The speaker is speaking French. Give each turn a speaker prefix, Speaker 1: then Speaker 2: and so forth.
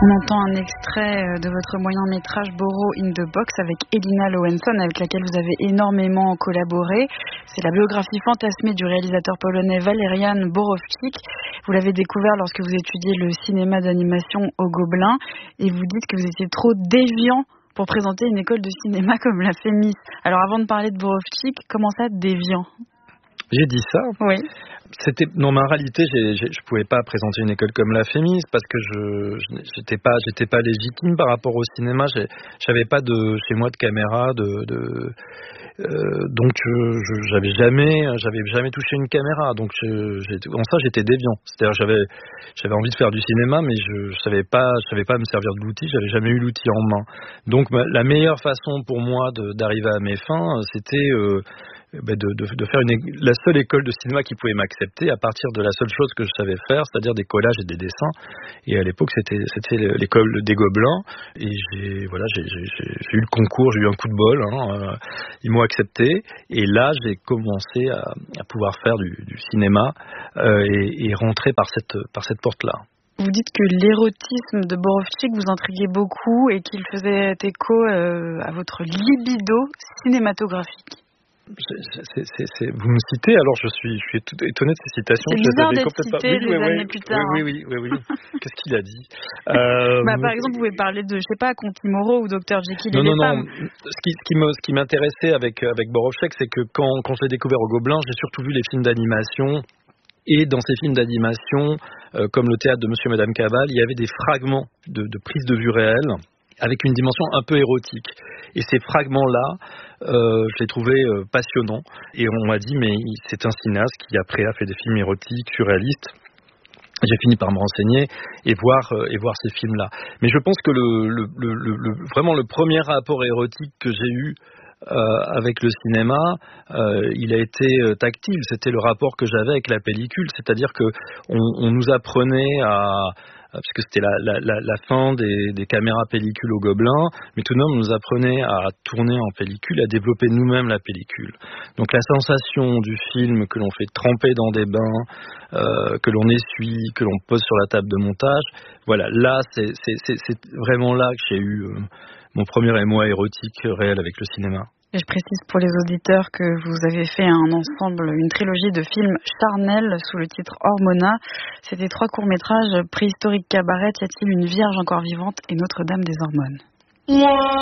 Speaker 1: On entend un extrait de votre moyen-métrage Borrow in the Box avec Elina Lowenson, avec laquelle vous avez énormément collaboré. C'est la biographie fantasmée du réalisateur polonais Walerian Borowczyk. Vous l'avez découvert lorsque vous étudiez le cinéma d'animation au Gobelin et vous dites que vous étiez trop déviant pour présenter une école de cinéma comme la FEMIS. Alors avant de parler de Borowczyk, comment ça déviant ?
Speaker 2: J'ai dit ça.
Speaker 1: Oui.
Speaker 2: Mais en réalité, je pouvais pas présenter une école comme la FEMIS parce que j'étais pas légitime par rapport au cinéma. J'avais pas chez moi de caméra, donc j'avais jamais touché une caméra. Donc en ça, j'étais déviant. C'est-à-dire j'avais envie de faire du cinéma, mais je savais pas me servir de l'outil. J'avais jamais eu l'outil en main. Donc la meilleure façon pour moi d'arriver à mes fins, c'était de faire la seule école de cinéma qui pouvait m'accepter à partir de la seule chose que je savais faire, c'est-à-dire des collages et des dessins. Et à l'époque, c'était l'école des Gobelins. Et j'ai eu le concours, j'ai eu un coup de bol. Ils m'ont accepté. Et là, j'ai commencé à pouvoir faire du cinéma et rentrer par cette porte-là.
Speaker 1: Vous dites que l'érotisme de Borowczyk vous intriguait beaucoup et qu'il faisait écho à votre libido cinématographique.
Speaker 2: Vous me citez, alors je suis étonné de ces citations.
Speaker 1: C'est bizarre d'être cité des années plus tard.
Speaker 2: Oui. Qu'est-ce qu'il a dit
Speaker 1: Par exemple, vous pouvez parler de, Conti Moro ou Dr Jekyll et les femmes.
Speaker 2: Ce qui m'intéressait avec Borowczyk, c'est que quand je l'ai découvert au Gobelin, j'ai surtout vu les films d'animation. Et dans ces films d'animation, comme le théâtre de Monsieur et Madame Cavale, il y avait des fragments de prise de vue réelle avec une dimension un peu érotique. Et ces fragments-là, je les trouvais passionnants. Et on m'a dit, mais c'est un cinéaste qui après a fait des films érotiques, surréalistes. J'ai fini par me renseigner et voir ces films-là. Mais je pense que vraiment le premier rapport érotique que j'ai eu avec le cinéma, il a été tactile. C'était le rapport que j'avais avec la pellicule. C'est-à-dire que on nous apprenait puisque c'était la fin des caméras pellicules au Gobelin, mais tout de même on nous apprenait à tourner en pellicule, à développer nous-mêmes la pellicule. Donc la sensation du film que l'on fait tremper dans des bains, que l'on essuie, que l'on pose sur la table de montage, voilà, là c'est vraiment là que j'ai eu mon premier émoi érotique réel avec le cinéma.
Speaker 1: Et je précise pour les auditeurs que vous avez fait une trilogie de films charnels sous le titre Hormona. C'était 3 courts-métrages, Préhistorique cabaret, Y a-t-il une vierge encore vivante et Notre-Dame des hormones.